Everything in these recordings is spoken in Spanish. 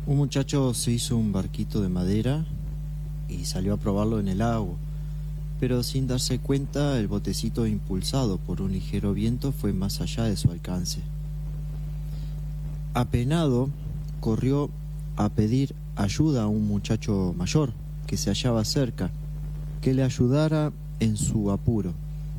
Un muchacho se hizo un barquito de madera y salió a probarlo en el agua, pero sin darse cuenta el botecito, impulsado por un ligero viento, fue más allá de su alcance. Apenado, corrió a pedir ayuda a un muchacho mayor que se hallaba cerca, que le ayudara en su apuro.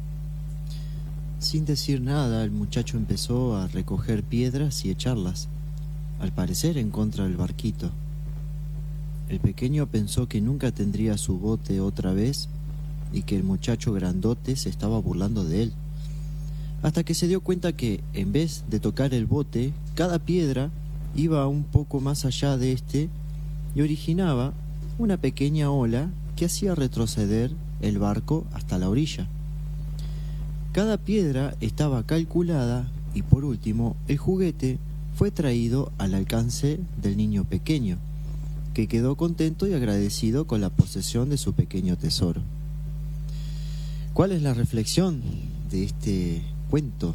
Sin decir nada, el muchacho empezó a recoger piedras y echarlas, al parecer en contra del barquito. El pequeño pensó que nunca tendría su bote otra vez y que el muchacho grandote se estaba burlando de él, hasta que se dio cuenta que, en vez de tocar el bote, cada piedra iba un poco más allá de este y originaba una pequeña ola que hacía retroceder el barco hasta la orilla. Cada piedra estaba calculada y, por último, el juguete fue traído al alcance del niño pequeño, que quedó contento y agradecido con la posesión de su pequeño tesoro. ¿Cuál es la reflexión de este cuento?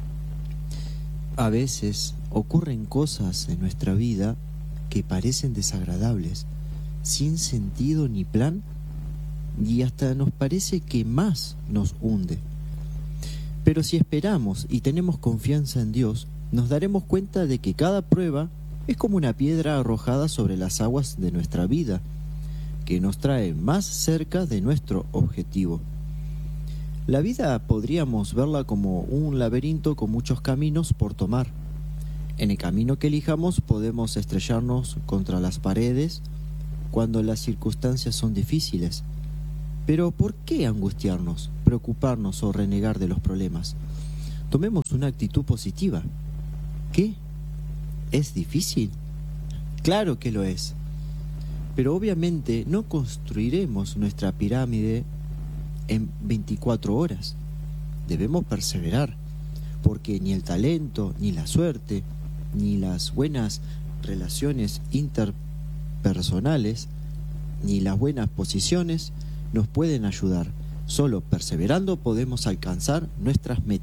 A veces ocurren cosas en nuestra vida que parecen desagradables, sin sentido ni plan, y hasta nos parece que más nos hunde. Pero si esperamos y tenemos confianza en Dios, nos daremos cuenta de que cada prueba es como una piedra arrojada sobre las aguas de nuestra vida, que nos trae más cerca de nuestro objetivo. La vida podríamos verla como un laberinto con muchos caminos por tomar. En el camino que elijamos podemos estrellarnos contra las paredes cuando las circunstancias son difíciles. Pero ¿por qué angustiarnos, preocuparnos o renegar de los problemas? Tomemos una actitud positiva. ¿Qué? ¿Es difícil? Claro que lo es. Pero obviamente no construiremos nuestra pirámide en 24 horas. Debemos perseverar, porque ni el talento, ni la suerte, ni las buenas relaciones interpersonales, ni las buenas posiciones nos pueden ayudar. Solo perseverando podemos alcanzar nuestras metas.